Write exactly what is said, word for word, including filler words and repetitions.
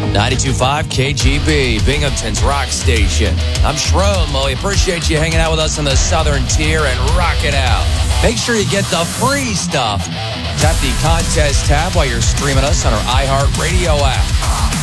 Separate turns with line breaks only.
ninety-two point five K G B, Binghamton's rock station. I'm Shrome. We appreciate you hanging out with us on the Southern Tier and rock it out. Make sure you get the free stuff. Tap the contest tab while you're streaming us on our iHeartRadio app.